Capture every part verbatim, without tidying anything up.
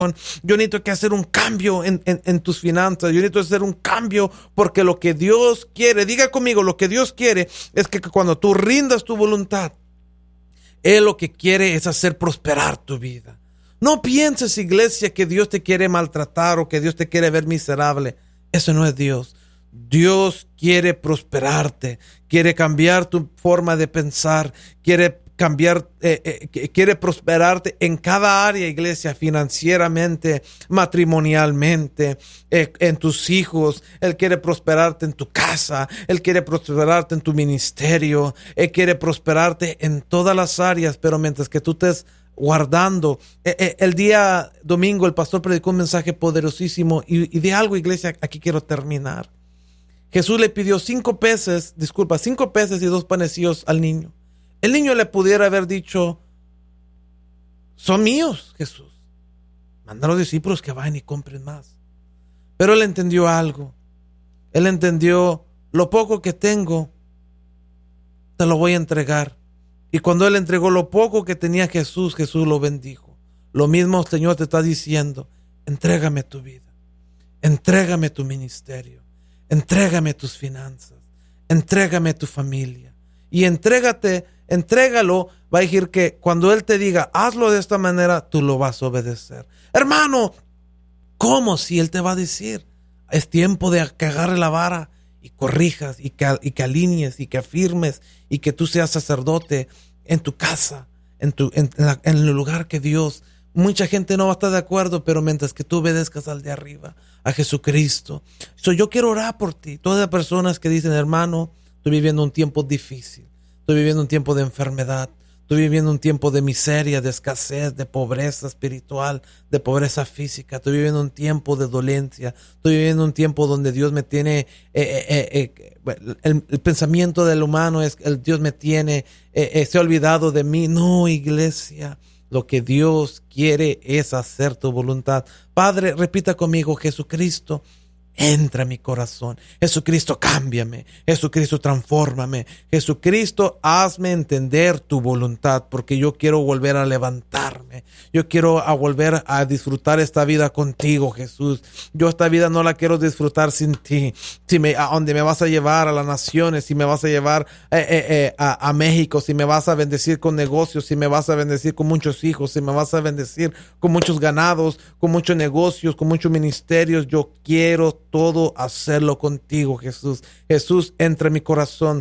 corazón. Yo necesito que hacer un cambio en, en, en tus finanzas. Yo necesito hacer un cambio porque lo que Dios quiere, diga conmigo, lo que Dios quiere es que cuando tú rindas tu voluntad, Él lo que quiere es hacer prosperar tu vida. No pienses, iglesia, que Dios te quiere maltratar o que Dios te quiere ver miserable. Eso no es Dios. Dios quiere prosperarte, quiere cambiar tu forma de pensar, quiere cambiar, eh, eh, quiere prosperarte en cada área, iglesia, financieramente, matrimonialmente, eh, en tus hijos. Él quiere prosperarte en tu casa, Él quiere prosperarte en tu ministerio, Él quiere prosperarte en todas las áreas, pero mientras que tú estés guardando. Eh, eh, el día domingo el pastor predicó un mensaje poderosísimo y, y de algo, iglesia, aquí quiero terminar. Jesús le pidió cinco peces, disculpa, cinco peces y dos panecillos al niño. El niño le pudiera haber dicho, son míos, Jesús. Manda a los discípulos que vayan y compren más. Pero él entendió algo. Él entendió, lo poco que tengo, te lo voy a entregar. Y cuando él entregó lo poco que tenía Jesús, Jesús lo bendijo. Lo mismo el Señor te está diciendo, entrégame tu vida, entrégame tu ministerio, entrégame tus finanzas, entrégame tu familia. Y entrégate, entrégalo, va a decir que cuando Él te diga, hazlo de esta manera, tú lo vas a obedecer. Hermano, ¿cómo? Si Él te va a decir, es tiempo de que agarre la vara y corrijas y que, y que alinees y que afirmes y que tú seas sacerdote en tu casa, en, tu, en, la, en el lugar que Dios. Mucha gente no va a estar de acuerdo, pero mientras que tú obedezcas al de arriba, a Jesucristo. So, yo quiero orar por ti. Todas las personas que dicen, hermano, estoy viviendo un tiempo difícil, estoy viviendo un tiempo de enfermedad, estoy viviendo un tiempo de miseria, de escasez, de pobreza espiritual, de pobreza física. Estoy viviendo un tiempo de dolencia. Estoy viviendo un tiempo donde Dios me tiene, eh, eh, eh, el, el pensamiento del humano es que Dios me tiene, eh, eh, se ha olvidado de mí. No, iglesia, lo que Dios quiere es hacer tu voluntad. Padre, repita conmigo, Jesucristo, entra en mi corazón. Jesucristo, cámbiame. Jesucristo, transfórmame. Jesucristo, hazme entender tu voluntad, porque yo quiero volver a levantarme. Yo quiero a volver a disfrutar esta vida contigo, Jesús. Yo esta vida no la quiero disfrutar sin ti. Si me, a donde me vas a llevar a las naciones, si me vas a llevar eh, eh, eh, a, a México, si me vas a bendecir con negocios, si me vas a bendecir con muchos hijos, si me vas a bendecir con muchos ganados, con muchos negocios, con muchos ministerios, yo quiero todo hacerlo contigo, Jesús. Jesús, entra en mi corazón.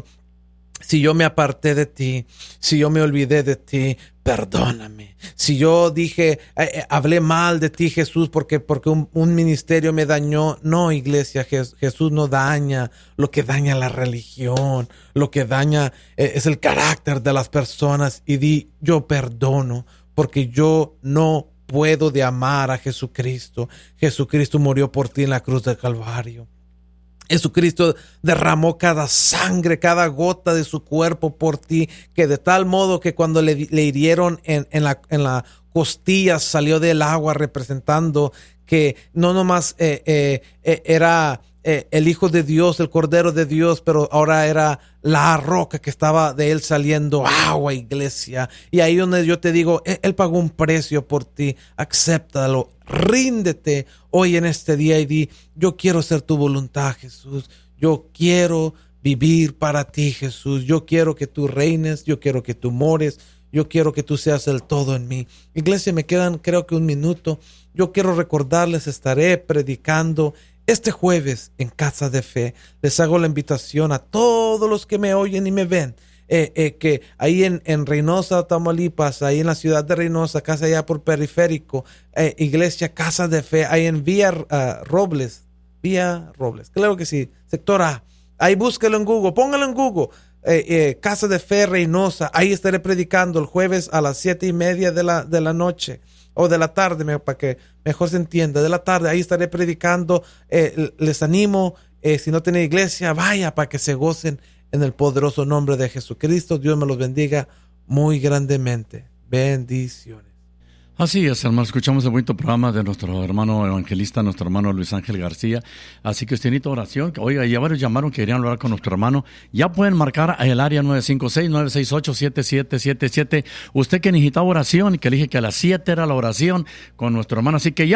Si yo me aparté de ti, si yo me olvidé de ti, perdóname. Si yo dije, eh, hablé mal de ti, Jesús, porque, porque un, un ministerio me dañó. No, iglesia, Jesús no daña. Lo que daña la religión, lo que daña eh, es el carácter de las personas. Y di, yo perdono, porque yo no puedo de amar a Jesucristo. Jesucristo murió por ti en la cruz del Calvario. Jesucristo derramó cada sangre, cada gota de su cuerpo por ti, que de tal modo que cuando le, le hirieron en, en, la, en la costilla salió del agua, representando que no nomás eh, eh, eh, era eh, el Hijo de Dios, el Cordero de Dios, pero ahora era la roca que estaba de él saliendo agua, iglesia. Y ahí donde yo te digo, él, él pagó un precio por ti, acéptalo, ríndete hoy en este día y di, yo quiero hacer tu voluntad, Jesús. Yo quiero vivir para ti, Jesús. Yo quiero que tú reines, yo quiero que tú mores, yo quiero que tú seas el todo en mí. Iglesia, me quedan creo que un minuto. Yo quiero recordarles, estaré predicando este jueves en Casa de Fe. Les hago la invitación a todos los que me oyen y me ven, eh, eh, que ahí en, en Reynosa, Tamaulipas, ahí en la ciudad de Reynosa, casi allá por Periférico, eh, Iglesia Casa de Fe, ahí en Vía uh, Robles, Vía Robles, claro que sí, sector A. Ahí búscalo en Google, póngalo en Google, eh, eh, Casa de Fe Reynosa. Ahí estaré predicando el jueves a las siete y media de la, de la noche. O de la tarde, para que mejor se entienda, de la tarde, ahí estaré predicando. Eh, les animo, eh, si no tienen iglesia, vaya para que se gocen en el poderoso nombre de Jesucristo. Dios me los bendiga muy grandemente. Bendiciones. Así es, hermano, escuchamos el bonito programa de nuestro hermano evangelista, nuestro hermano Luis Ángel García. Así que usted necesita oración. Oiga, ya varios llamaron que querían hablar con nuestro hermano. Ya pueden marcar el área nueve cinco seis, nueve seis ocho, siete siete siete siete. Usted que necesitaba oración y que le dije que a las siete era la oración con nuestro hermano. Así que ya